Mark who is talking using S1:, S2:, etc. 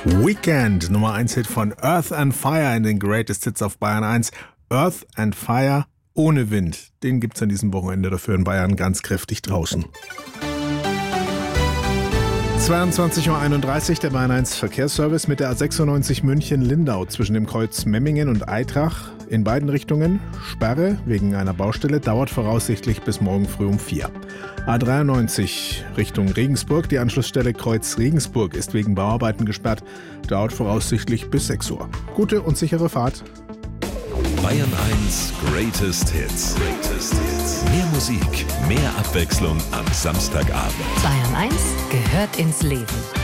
S1: Weekend, Nummer 1 Hit von Earth and Fire in den Greatest Hits auf Bayern 1. Earth and Fire ohne Wind. Den gibt's an diesem Wochenende dafür in Bayern ganz kräftig draußen. 22:31 Uhr, der Bayern 1 Verkehrsservice mit der A96 München-Lindau zwischen dem Kreuz Memmingen und Aitrach. In beiden Richtungen Sperre wegen einer Baustelle, dauert voraussichtlich bis morgen früh um 4. A93 Richtung Regensburg, die Anschlussstelle Kreuz Regensburg ist wegen Bauarbeiten gesperrt, dauert voraussichtlich bis 6 Uhr. Gute und sichere Fahrt.
S2: Bayern 1 Greatest Hits. Mehr Musik, mehr Abwechslung am Samstagabend.
S3: Bayern 1 gehört ins Leben.